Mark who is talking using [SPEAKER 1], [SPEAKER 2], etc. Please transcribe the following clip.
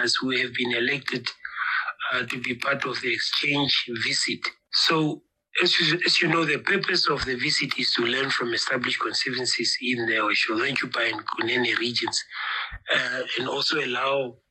[SPEAKER 1] commissioners who have been elected to be part of the exchange visit. So, as you know, the purpose of the visit is to learn from established constituencies in the Osholontjupa and Kunene regions, and also allow